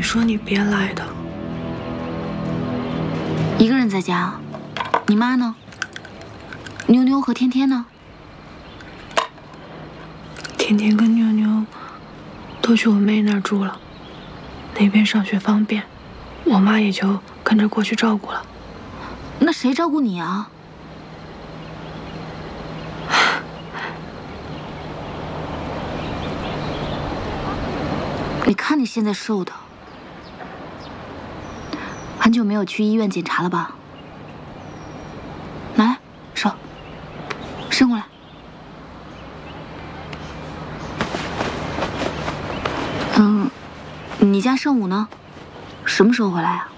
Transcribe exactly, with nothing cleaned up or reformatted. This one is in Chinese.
说你别来的。 一个人在家，你妈呢？妞妞和天天呢？ 天天跟妞妞都去我妹那儿住了，那边上学方便，我妈也就跟着过去照顾了。 那谁照顾你啊？你看你现在瘦的，很久没有去医院检查了吧？拿来，手，伸过来。嗯，你家圣武呢？什么时候回来啊？